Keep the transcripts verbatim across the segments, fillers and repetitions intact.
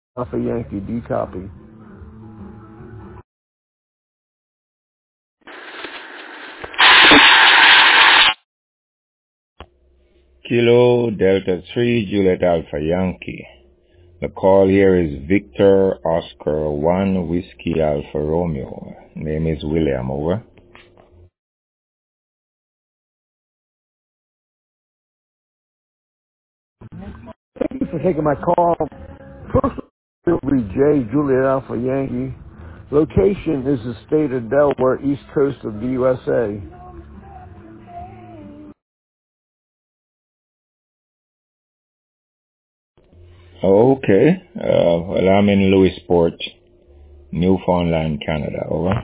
Alpha Yankee, D copy. Kilo Delta three Juliet Alpha Yankee. The call here is Victor Oscar one Whiskey Alpha Romeo. Name is William, over. Thank you for taking my call. First will be J, Juliet Alpha Yankee. Location is the state of Delaware, east coast of the U S A. Okay. Uh, well, I'm in Lewisport, Newfoundland, Canada, over.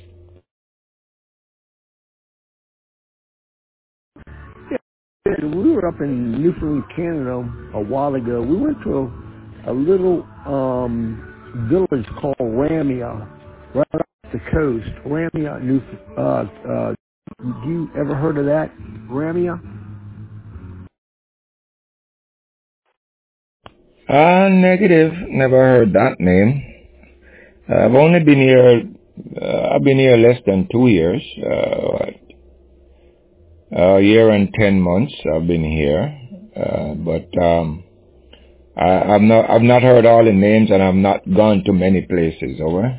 Yeah, we were up in Newfoundland, Canada a while ago. We went to a, a little um, village called Ramia, right off the coast. Ramia, New. Uh, uh, you ever heard of that? Ramia? Uh, negative. Never heard that name. I've only been here, uh, I've been here less than two years. Uh, a year and ten months I've been here. Uh, but, um, I, I've not, I've not heard all the names and I've not gone to many places, over.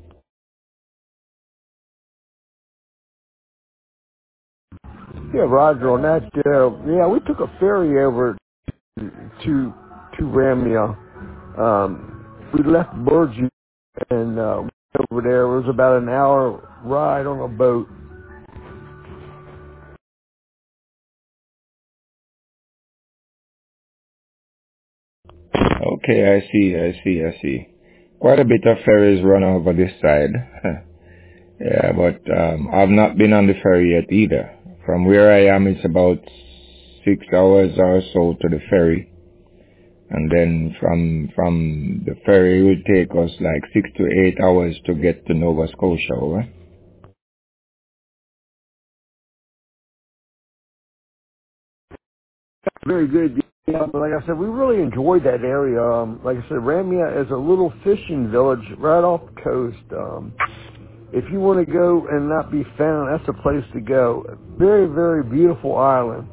Yeah, Roger, on that, uh, yeah, we took a ferry over to to Ramia. Um, we left Burgess and uh, over there. It was about an hour ride on a boat. Okay, I see, I see, I see. Quite a bit of ferries run over this side. Yeah, but um, I've not been on the ferry yet either. From where I am, it's about six hours or so to the ferry. And then from from the ferry, it will take us like six to eight hours to get to Nova Scotia, over. Very good. Yeah, but like I said, we really enjoyed that area. Um, like I said, Ramia is a little fishing village right off the coast. Um, if you want to go and not be found, that's the place to go. Very, very beautiful island.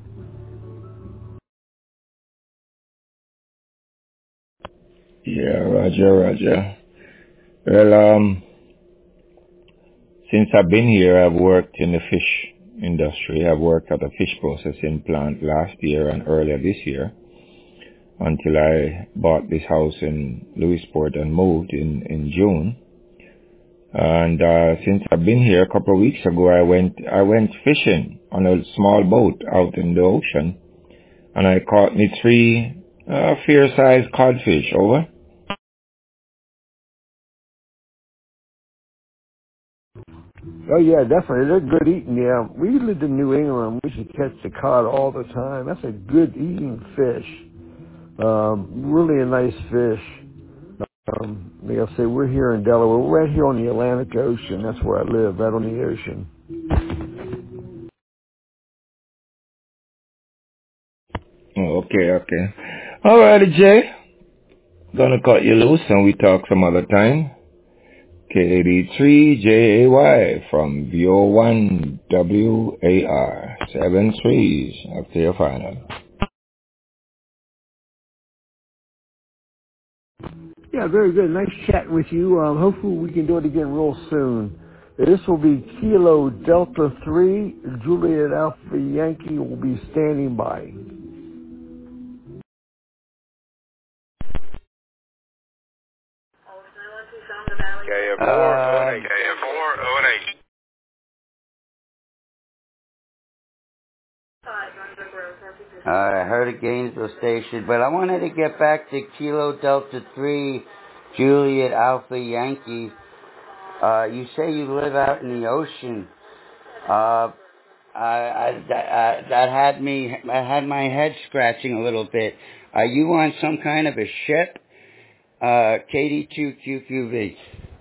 Yeah, Roger, Roger. Well, um, since I've been here, I've worked in the fish industry. I've worked at a fish processing plant last year and earlier this year until I bought this house in Lewisport and moved in, in June. And uh, since I've been here a couple of weeks ago, I went I went fishing on a small boat out in the ocean, and I caught me three uh, fair-sized codfish, over. Oh yeah, definitely. They're good eating. Yeah, we lived in New England. We should catch the cod all the time. That's a good eating fish. Um, really a nice fish. Um, like I say, we're here in Delaware. We're right here on the Atlantic Ocean. That's where I live, right on the ocean. Oh, okay, okay. All righty, Jay. Gonna cut you loose and we talk some other time. K eighty-three J A Y from V O one W A R. Seven threes up to your final. Yeah, very good. Nice chatting with you. Um, hopefully we can do it again real soon. This will be Kilo Delta three. Juliet Alpha Yankee will be standing by. K F four oh eight. K F four oh eight. Uh, I heard a Gainesville station, but I wanted to get back to Kilo Delta three, Juliet Alpha Yankee. Uh, you say you live out in the ocean. Uh, I, I, I, that had me, I had my head scratching a little bit. Are you on some kind of a ship? Uh, K D two Q Q V.